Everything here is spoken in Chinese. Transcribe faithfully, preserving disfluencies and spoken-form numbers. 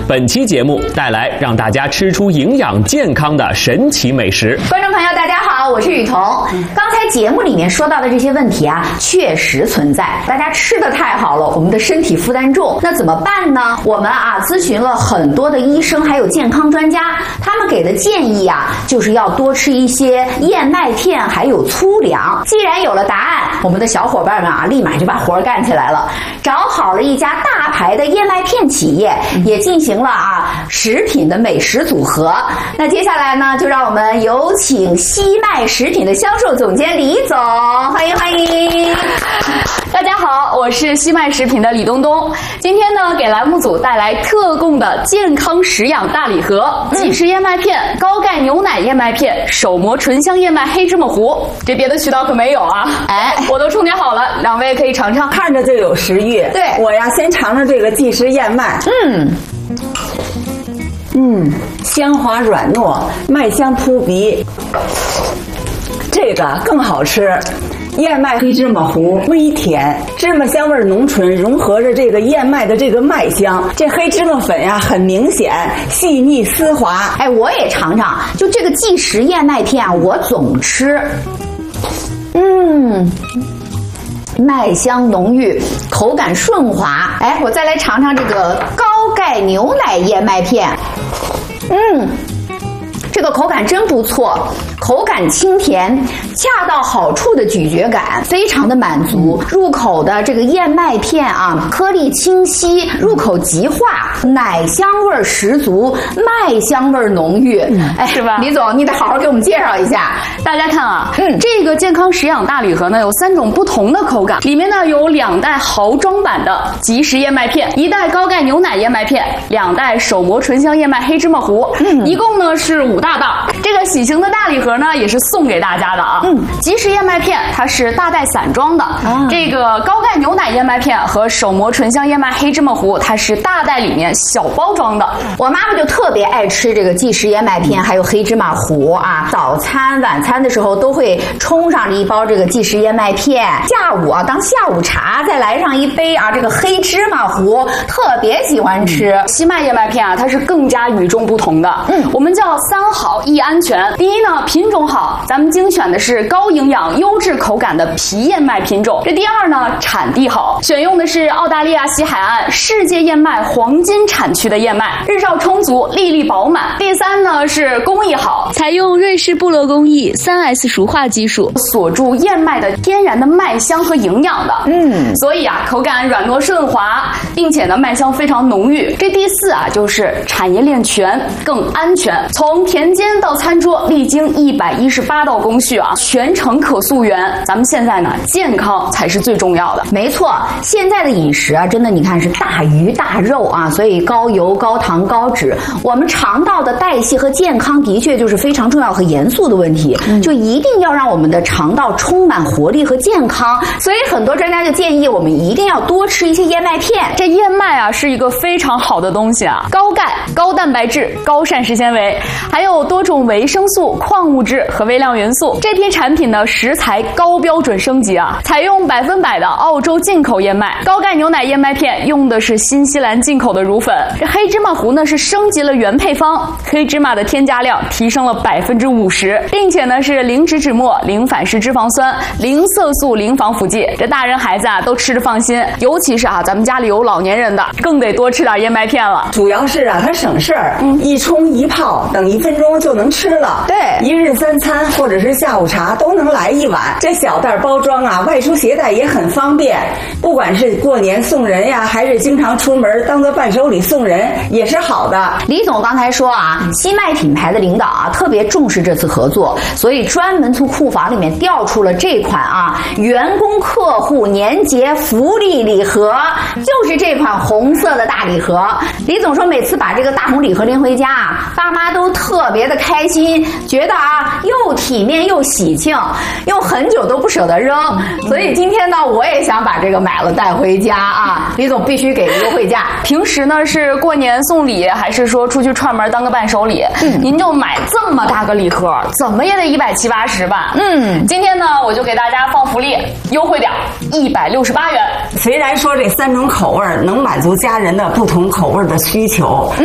本期节目带来让大家吃出营养健康的神奇美食。 观众朋友，大家好，我是雨桐。刚才节目里面说到的这些问题啊，确实存在。大家吃的太好了，我们的身体负担重，那怎么办呢？我们啊咨询了很多的医生还有健康专家，他们给的建议啊，就是要多吃一些燕麦片还有粗粮。既然有了答案，我们的小伙伴们啊，立马就把活干起来了，找好了一家大牌的燕麦片企业，也进行了啊食品的美食组合。那接下来呢，就让我们有请西麦食品的销售总监李总，欢迎欢迎。 大家好，我是西麦食品的李东东。今天呢，给栏目组带来特供的健康食养大礼盒：即食燕麦片、高钙牛奶燕麦片、手磨醇香燕麦黑芝麻糊。这别的渠道可没有啊！哎，我都充点好了，两位可以尝尝。 看着就有食欲。 对， 我呀，先尝尝这个即食燕麦。 嗯。 嗯，香滑软糯，麦香扑鼻，这个更好吃。燕麦黑芝麻糊微甜，芝麻香味浓醇，融合着这个燕麦的这个麦香。这黑芝麻粉呀，很明显，细腻丝滑。 哎，我也尝尝，就这个即食燕麦片啊，我总吃。嗯。麦香浓郁，口感顺滑。哎，我再来尝尝这个高钙牛奶燕麦片。嗯，这个口感真不错，口感清甜，恰到好处的咀嚼感，非常的满足。入口的这个燕麦片啊，颗粒清晰，入口即化，奶香味十足，麦香味浓郁。哎， 是吧？ 李总，你得好好给我们介绍一下。 大家看啊， 嗯， 这个健康食养大礼盒呢，有三种不同的口感，里面呢有两袋豪装版的即食燕麦片，一袋高钙牛奶燕麦片，两袋手磨醇香燕麦黑芝麻糊，嗯，一共呢是五大袋。这个喜庆的大礼盒呢，也是送给大家的啊。嗯，即食燕麦片它是大袋散装的，啊，这个高钙牛奶燕麦片和手磨醇香燕麦黑芝麻糊，它是大袋里面小包装的。 我妈妈就特别爱吃这个即食燕麦片，还有黑芝麻糊啊，早餐、晚餐的时候都会冲上一包这个即食燕麦片，下午啊当下午茶再来上一杯啊这个黑芝麻糊，特别喜欢吃。 嗯，西麦燕麦片啊，它是更加与众不同的。嗯，我们叫三好一安全。第一呢，品种好，咱们精选的是高营养、优质口感的皮燕麦品种。这第二呢，产地好，选用的是澳大利亚西海岸世界燕麦黄金产区的燕麦，日照充足，粒粒饱满。第三呢是工艺好， 采用瑞士部落工艺 三 S 熟化技术， 锁住燕麦的天然的麦香和营养的。嗯，所以啊，口感软糯顺滑，并且呢麦香非常浓郁。这第四啊，就是产业链全，更安全，从田间到餐桌，历经一百一十八道工序啊，全程可溯源。咱们现在呢，健康才是最重要的。 没错，现在的饮食啊，真的你看是大鱼大肉啊，所以高油、高糖、高脂，我们肠道的代谢和健康的确就是非常重要和严肃的问题，嗯，就一定要让我们的肠道充满活力和健康。所以很多专家就建议我们一定要多吃一些燕麦片。 这燕麦啊是一个非常好的东西啊，高钙、高蛋白质、高膳食纤维，还有多种维生素、矿物质和微量元素。这批产品呢，食材高标准升级啊，采用百分百的澳洲进口燕麦。高钙牛奶燕麦片用的是新西兰进口的乳粉。这黑芝麻糊呢是升级了原配方，黑芝麻的添加量提升了百分之五十，并且呢是零脂脂末、零反式脂肪酸、零色素、零防腐剂。这大人孩子啊都吃着放心，尤其是啊咱们家里有老年人的，更得多吃点燕麦片了。 主要是啊它省事儿，嗯，一冲一泡，等一分钟就能吃了。 对， 一日三餐或者是下午茶都能来一碗。这小袋包装啊，外出携带也很方便，不管是过年送人呀，还是经常出门当做伴手礼送人，也是好的。 李总刚才说啊，西麦品牌的领导啊特别重视这次合作，所以专门从库房里面调出了这款啊员工客户年节福利礼盒，就是这款红色的大礼盒。李总说每次把这个大红礼盒拎回家啊，爸妈都特别的开心，觉得啊又体面又喜庆，用很久都不舍得扔。所以今天呢，我也想把这个买了带回家啊。李总必须给个优惠价。 平时呢是过年送礼，还是说出去串门当个伴手礼？嗯，您就买这么大个礼盒，怎么也得一百七八十吧？嗯，今天呢我就给大家放福利，优惠点一百六十八元。 虽然说这三种口味能满足家人的不同口味的需求。